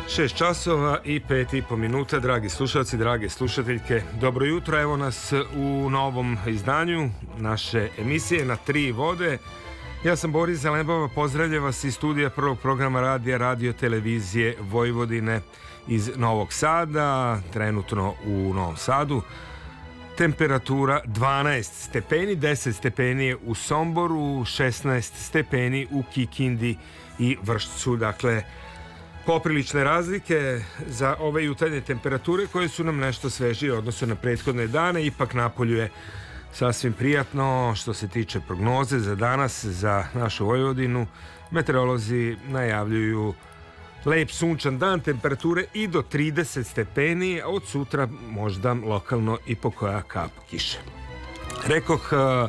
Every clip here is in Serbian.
6 časova i 5,5 minuta, dragi slušalci, drage slušateljke. Dobro jutro, evo nas u novom izdanju naše emisije Na tri vode. Ja sam Boris Zelembava, pozdravljam vas iz studija prvog programa radija Radio televizije Vojvodine iz Novog Sada. Trenutno u Novom Sadu temperatura 12 stepeni, 10 stepeni je u Somboru, 16 stepeni u Kikindi i Vršcu. Dakle, poprilične razlike za ove jutarnje temperature koje su nam nešto svežije u odnosu na prethodne dane. Ipak napolju je sasvim prijatno. Što se tiče prognoze za danas, za našu Vojvodinu, meteorolozi najavljuju lep sunčan dan, temperature i do 30 stepeni, a od sutra možda lokalno i po koja kap kiše. Rekoh,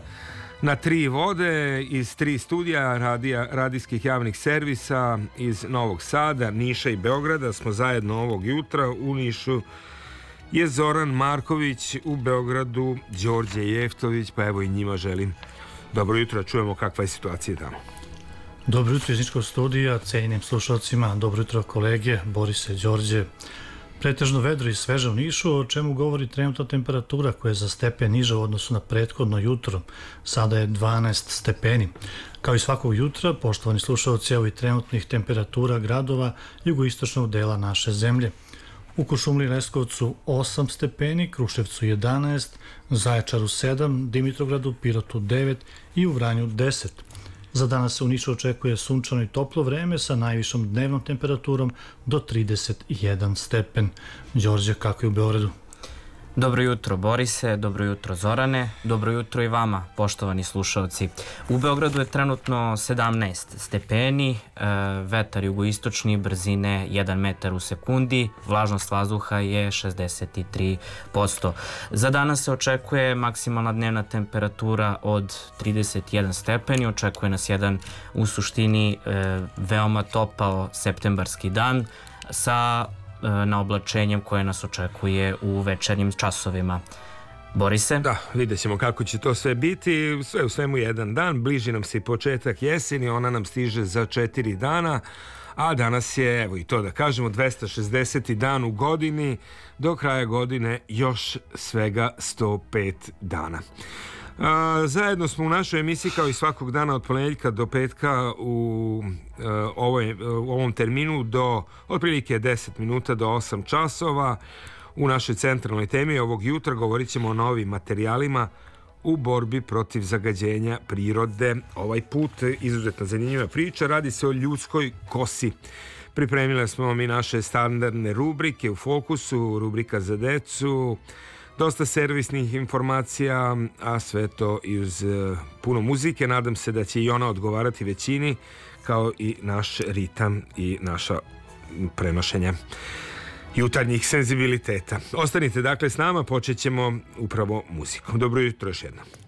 na tri vode iz tri studija radijskih javnih servisa iz Novog Sada, Niša i Beograda smo zajedno ovog jutra. U Nišu je Zoran Marković, u Beogradu Đorđe Jeftović, pa evo i njima želim dobro jutro, čujemo kakva je situacija tamo. Dobro jutro iz Niškog studija, cijenjenim slušalcima, dobro jutro kolege, Borise, Đorđe. Pretežno vedro i sveže u Nišu, o čemu govori trenutna temperatura koja je za stepen niža u odnosu na prethodno jutro. Sada je 12 stepeni. Kao i svakog jutra, poštovani slušalci, evo i trenutnih temperatura gradova jugoistočnog dela naše zemlje. U Kuršumliji i Leskovcu 8 stepeni, Kruševcu 11, Zaječaru 7, Dimitrovgradu, Pirotu 9 i u Vranju 10. Za danas se u Nišu očekuje sunčano i toplo vreme sa najvišom dnevnom temperaturom do 31 stepen. Đorđe, kako je u Beogradu? Dobro jutro Borise, dobro jutro Zorane, dobro jutro i vama, poštovani slušalci. U Beogradu je trenutno 17 stepeni, vetar jugoistočni, brzine 1 metar u sekundi, vlažnost vazduha je 63%. Za danas se očekuje maksimalna dnevna temperatura od 31 stepeni, očekuje nas jedan u suštini veoma topao septembarski dan sa naoblačenjem koje nas očekuje u večernjim časovima. Borise? Da, vidjet ćemo kako će to sve biti. Sve u svemu jedan dan, bliži nam se i početak jeseni, ona nam stiže za 4 dana, a danas je, evo i to da kažemo, 260. dan u godini, do kraja godine još svega 105 dana. Zajedno smo u našoj emisiji kao i svakog dana od ponedjeljka do petka u ovom terminu do otprilike 10 minuta do 8 časova. U našoj centralnoj temi ovog jutra govorit ćemo o novim materijalima u borbi protiv zagađenja prirode. Ovaj put izuzetno zanimljiva priča, radi se o ljudskoj kosi. Pripremili smo mi naše standardne rubrike u fokusu, rubrika za decu, dosta servisnih informacija, a sve to i uz puno muzike. Nadam se da će i ona odgovarati većini, kao i naš ritam i naša prenošenja jutarnjih senzibiliteta. Ostanite dakle s nama, počet ćemo upravo muzikom. Dobro jutro još jednom.